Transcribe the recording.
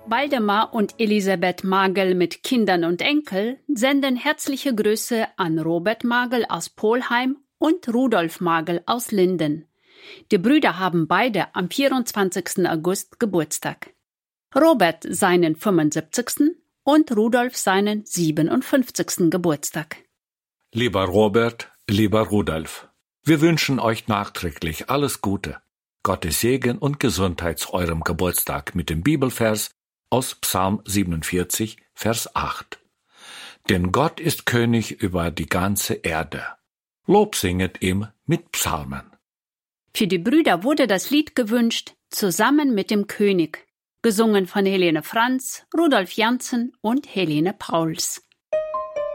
Waldemar und Elisabeth Magel mit Kindern und Enkel senden herzliche Grüße an Robert Magel aus Polheim und Rudolf Magel aus Linden. Die Brüder haben beide am 24. August Geburtstag. Robert seinen 75. und Rudolf seinen 57. Geburtstag. Lieber Robert, lieber Rudolf, wir wünschen euch nachträglich alles Gute, Gottes Segen und Gesundheit zu eurem Geburtstag mit dem Bibelvers aus Psalm 47, Vers 8. Denn Gott ist König über die ganze Erde. Lob singet ihm mit Psalmen. Für die Brüder wurde das Lied gewünscht, Zusammen mit dem König, gesungen von Helene Franz, Rudolf Janssen und Helene Pauls.